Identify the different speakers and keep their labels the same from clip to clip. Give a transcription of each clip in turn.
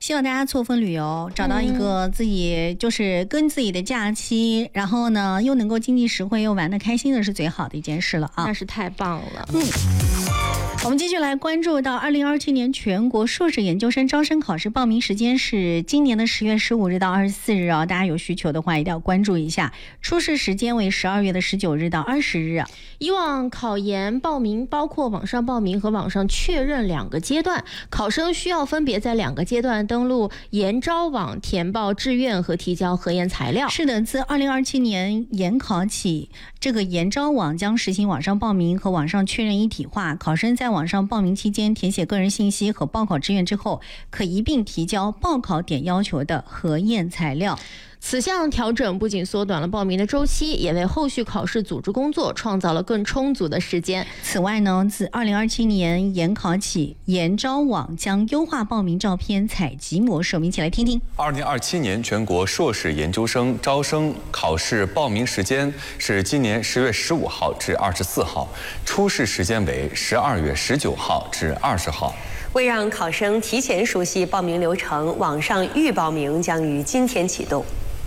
Speaker 1: 希望大家错峰旅游，找到一个自己就是跟自己的假期，然后呢又能够经济实惠又玩得开心的是最好的一件事了啊！
Speaker 2: 那是太棒了。
Speaker 1: 我们继续来关注到2027年全国硕士研究生招生考试报名时间是今年的10月15日到24日啊，大家有需求的话一定要关注一下。初试时间为12月的19日到20日。
Speaker 2: 以往考研报名包括网上报名和网上确认2个阶段，考生需要分别在2个阶段登录研招网填报志愿和提交核验材料。
Speaker 1: 是的，自2027年研考起，这个研招网将实行网上报名和网上确认一体化，考生在网上报名期间填写个人信息和报考志愿之后，可一并提交报考点要求的核验材料。
Speaker 2: 此项调整不仅缩短了报名的周期，也为后续考试组织工作创造了更充足的时间。
Speaker 1: 此外呢，自2027年研考起，研招网将优化报名照片采集模式。我们一起来听听。
Speaker 3: 2027年全国硕士研究生招生考试报名时间是今年10月15号至24号，初试时间为12月19号至20号。
Speaker 4: 为让考生提前熟悉报名流程，网上预报名将于今天启动。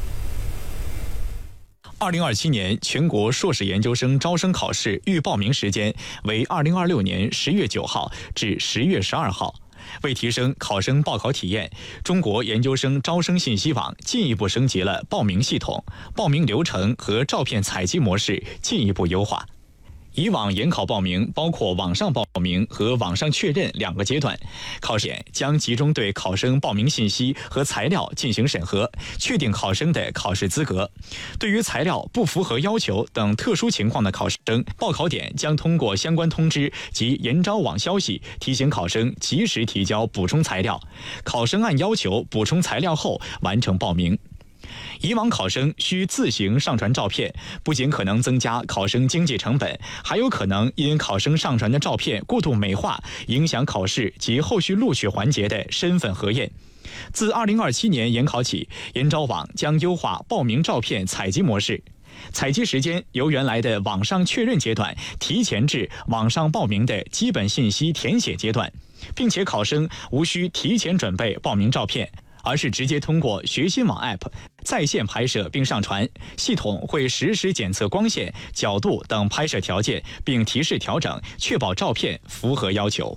Speaker 5: 2027年全国硕士研究生招生考试预报名时间为2026年10月9号至10月12号。为提升考生报考体验，中国研究生招生信息网进一步升级了报名系统，报名流程和照片采集模式进一步优化。以往研考报名包括网上报名和网上确认2个阶段，考试点将集中对考生报名信息和材料进行审核，确定考生的考试资格。对于材料不符合要求等特殊情况的考生，报考点将通过相关通知及研招网消息提醒考生及时提交补充材料，考生按要求补充材料后完成报名。以往考生需自行上传照片，不仅可能增加考生经济成本，还有可能因考生上传的照片过度美化，影响考试及后续录取环节的身份核验。自2027年研考起，研招网将优化报名照片采集模式，采集时间由原来的网上确认阶段提前至网上报名的基本信息填写阶段，并且考生无需提前准备报名照片，而是直接通过学新网 App 在线拍摄并上传，系统会实时检测光线、角度等拍摄条件，并提示调整，确保照片符合要求。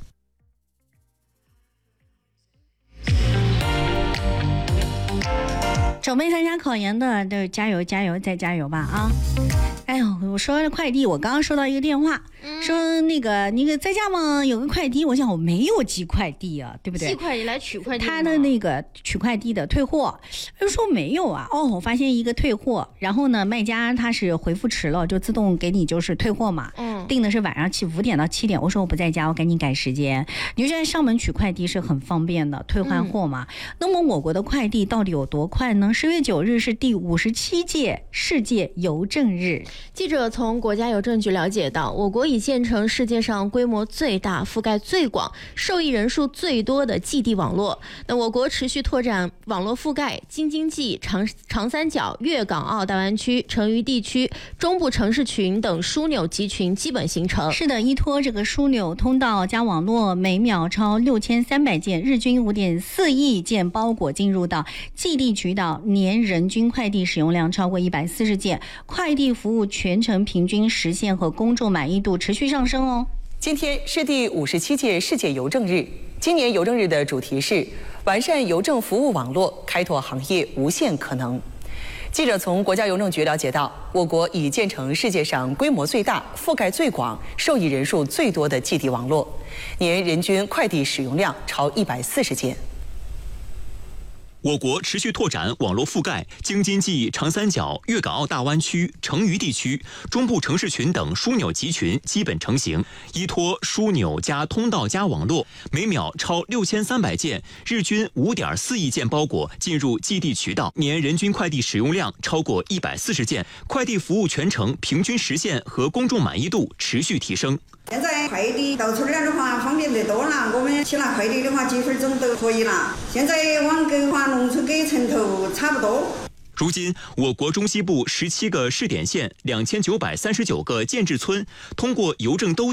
Speaker 1: 准备参加考研的都加油加油再加油吧啊！哎呦，我说快递，我刚刚收到一个电话，说那个在家吗？有个快递，我想我没有寄快递啊，对不对？
Speaker 2: 寄快递来取快递，
Speaker 1: 他的那个取快递的退货，就说没有啊。哦，我发现一个退货，然后呢，卖家他是回复迟了，就自动给你就是退货嘛。定的是晚上5点到7点，我说我不在家，我赶紧改时间。你就现在上门取快递是很方便的，退换货嘛。那么我国的快递到底有多快呢？10月9日是第57届世界邮政日。
Speaker 2: 记者从国家邮政局了解到，我国已建成世界上规模最大、覆盖最广、受益人数最多的寄递网络。那我国持续拓展网络覆盖，京津冀、长三角、粤港澳大湾区、成渝地区、中部城市群等枢纽集群基本形成。
Speaker 1: 是的，依托这个枢纽通道加网络，每秒超6300件，日均5.4亿件包裹进入到寄递渠道，年人均快递使用量超过140件，快递服务全程平均实现和公众满意度持续上升哦。
Speaker 4: 今天是第57届世界邮政日，今年邮政日的主题是完善邮政服务网络，开拓行业无限可能。记者从国家邮政局了解到，我国已建成世界上规模最大、覆盖最广、受益人数最多的寄递网络，年人均快递使用量超140件。
Speaker 5: 我国持续拓展网络覆盖，京津冀、长三角、粤港澳大湾区、成渝地区、中部城市群等枢纽集群基本成型。依托枢纽加通道加网络，每秒超6300件，日均5.4亿件包裹进入寄递渠道，年人均快递使用量超过140件，快递服务全程平均实现和公众满意度持续提升。
Speaker 6: 现在快递到处的话方便得多了，我们去拿快递的话几分钟都可以了。现在网购的话，农村跟城头差不多。
Speaker 5: 如今，我国中西部17个试点县、2939个建制村通过邮政兜